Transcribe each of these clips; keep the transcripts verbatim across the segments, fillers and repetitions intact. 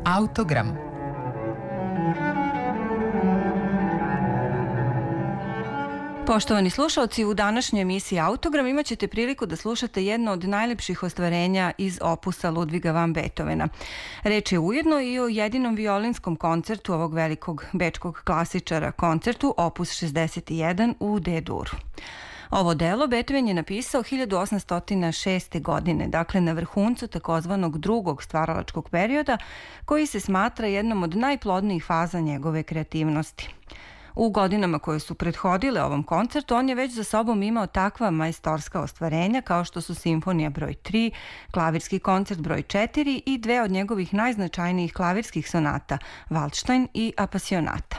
Autogram. Poštovani slušalci, u današnjoj emisiji Autogram imat ćete priliku da slušate jedno od najlepših ostvarenja iz opusa Ludviga van Beethovena. Reč je ujedno i o jedinom violinskom koncertu ovog velikog bečkog klasičara, koncertu opus šezdeset jedan u D-duru. Ovo delo Beethoven je napisao hiljadu osamsto šeste. godine, dakle na vrhuncu takozvanog drugog stvaralačkog perioda, koji se smatra jednom od najplodnijih faza njegove kreativnosti. U godinama koje su prethodile ovom koncertu, on je već za sobom imao takva majstorska ostvarenja kao što su simfonija broj tri, klavirski koncert broj četiri i dve od njegovih najznačajnijih klavirskih sonata, Waldstein i Apasionata.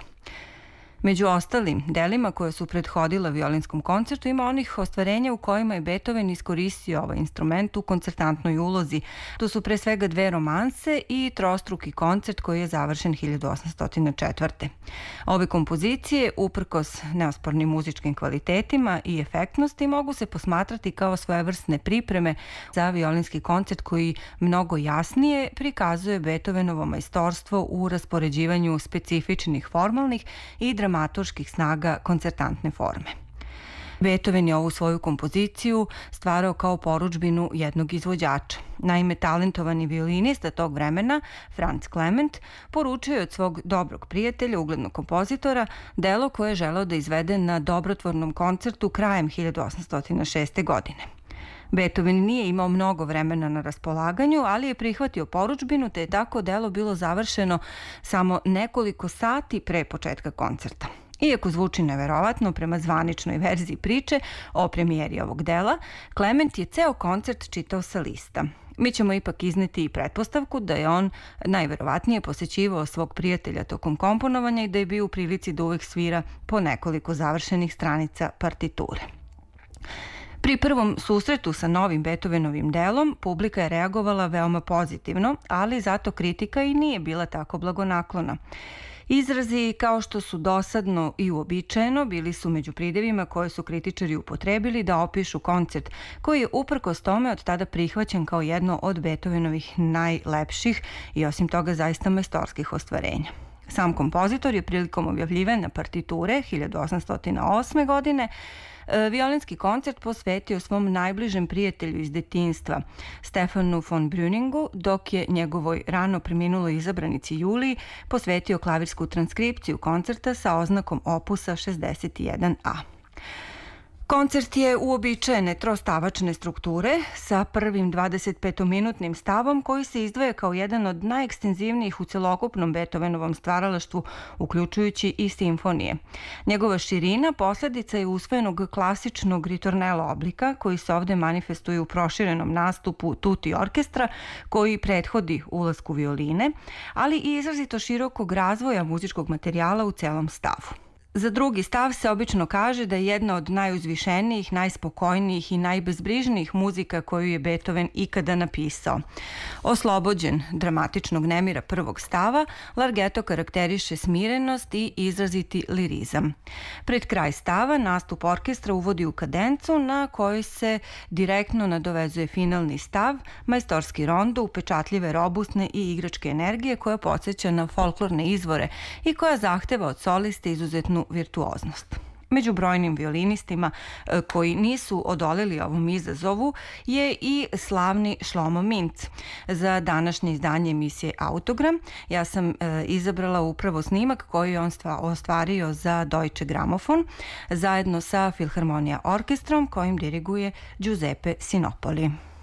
Među ostalim delima koje su prethodila violinskom koncertu ima onih ostvarenja u kojima je Beethoven iskoristio ovaj instrument u koncertantnoj ulozi. To su pre svega dve romanse i trostruki koncert koji je završen hiljadu osamsto četvrte. Ove kompozicije, uprkos neospornim muzičkim kvalitetima i efektnosti, mogu se posmatrati kao svojevrsne pripreme za violinski koncert koji mnogo jasnije prikazuje Beethovenovo majstorstvo u raspoređivanju specifičnih formalnih i dramatičnih dramaturških snaga koncertantne forme. Beethoven je ovu svoju kompoziciju stvarao kao porudžbinu jednog izvođača. Naime, talentovani violinista tog vremena, Franz Clement, poručio je od svog dobrog prijatelja, uglednog kompozitora, delo koje je želeo da izvede na dobrotvornom koncertu krajem hiljadu osamsto šeste. godine. Beethoven nije imao mnogo vremena na raspolaganju, ali je prihvatio porudžbinu, te je tako delo bilo završeno samo nekoliko sati pre početka koncerta. Iako zvuči neverovatno prema zvaničnoj verziji priče o premijeri ovog dela, Clement je ceo koncert čitao sa lista. Mi ćemo ipak izneti i pretpostavku da je on najverovatnije posećivao svog prijatelja tokom komponovanja i da je bio u prilici da uvek svira po nekoliko završenih stranica partiture. Pri prvom susretu sa novim Beethovenovim delom, publika je reagovala veoma pozitivno, ali zato kritika i nije bila tako blagonaklona. Izrazi kao što su dosadno i uobičajeno bili su među pridevima koje su kritičari upotrebili da opišu koncert, koji je uprkos tome od tada prihvaćen kao jedno od Beethovenovih najlepših i osim toga zaista majstorskih ostvarenja. Sam kompozitor je prilikom objavljivanja partiture hiljadu osamsto osme. godine violinski koncert posvetio svom najbližem prijatelju iz detinjstva, Stefanu von Breuningu, dok je njegovoj rano preminuloj izabranici Juliji posvetio klavirsku transkripciju koncerta sa oznakom opusa šezdeset jedan a. Koncert je uobičajene trostavačne strukture sa prvim dvadesetpetominutnim stavom koji se izdvaja kao jedan od najekstenzivnijih u celokupnom Beethovenovom stvaralaštvu, uključujući i simfonije. Njegova širina posledica je usvojenog klasičnog ritornelo oblika koji se ovde manifestuje u proširenom nastupu tutti orkestra koji prethodi ulasku violine, ali i izrazito širokog razvoja muzičkog materijala u celom stavu. Za drugi stav se obično kaže da je jedna od najuzvišenijih, najspokojnijih i najbezbrižnijih muzika koju je Beethoven ikada napisao. Oslobođen dramatičnog nemira prvog stava, largeto karakteriše smirenost i izraziti lirizam. Pred kraj stava nastup orkestra uvodi u kadencu na kojoj se direktno nadovezuje finalni stav, majstorski rondo, upečatljive, robustne i igračke energije koja podsjeća na folklorne izvore i koja zahteva od soliste izuzetnu virtuoznost. Među brojnim violinistima koji nisu odoleli ovom izazovu je i slavni Shlomo Mintz. Za današnje izdanje emisije Autogram ja sam e, izabrala upravo snimak koji je on ostvario za Deutsche Grammophon zajedno sa Filharmonia orkestrom kojim diriguje Giuseppe Sinopoli.